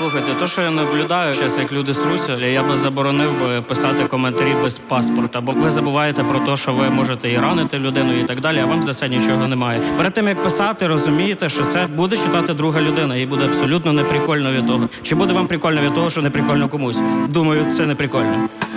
Слухайте, то, що я наблюдаю зараз, як люди сруться, я би заборонив би писати коментарі без паспорта, бо ви забуваєте про те, що ви можете і ранити людину і так далі, а вам за це нічого немає. Перед тим, як писати, розумієте, що це буде читати друга людина, і буде абсолютно неприкольно від того. Чи буде вам прикольно від того, що неприкольно комусь? Думаю, це неприкольно.